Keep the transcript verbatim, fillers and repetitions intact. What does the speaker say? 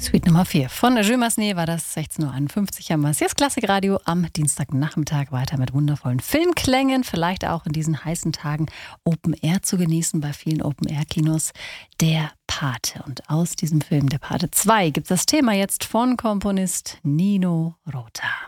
Suite Nummer vier von Jules Massenet war das. sechzehn Uhr einundfünfzig haben wir es. Hier ist Klassikradio am Dienstagnachmittag weiter mit wundervollen Filmklängen. Vielleicht auch in diesen heißen Tagen Open Air zu genießen bei vielen Open Air Kinos. Der Pate. Und aus diesem Film Der Pate zwei gibt es das Thema jetzt von Komponist Nino Rota.